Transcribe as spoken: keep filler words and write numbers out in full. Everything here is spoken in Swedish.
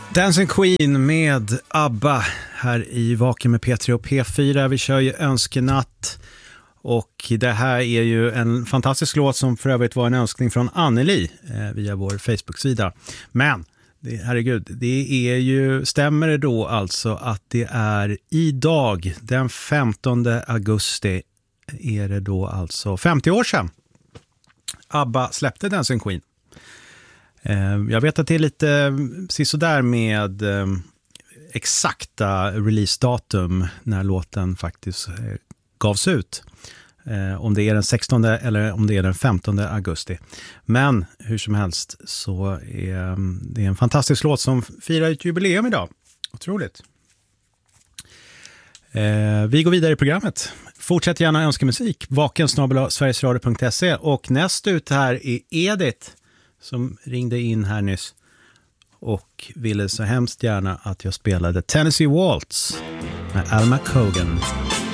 Dancing Queen med ABBA här i Vaken med P tre och P fyra. Vi kör ju Önskenatt och det här är ju en fantastisk låt som för övrigt var en önskning från Anneli eh, via vår Facebook-sida. Men, det, herregud, det är ju, stämmer det då alltså att det är idag den femtonde augusti är det då alltså femtio år sedan ABBA släppte Dancing Queen. Jag vet att det är lite sisådär med exakta releasedatum när låten faktiskt gavs ut. Om det är den sextonde eller om det är den femtonde augusti. Men hur som helst så är det en fantastisk låt som firar ett jubileum idag. Otroligt. Vi går vidare i programmet. Fortsätt gärna önska musik. Vaken snabel-a sverigesradio punkt se och näst ut här är Edith som ringde in här nyss och ville så hemskt gärna att jag spelade Tennessee Waltz med Alma Cogan.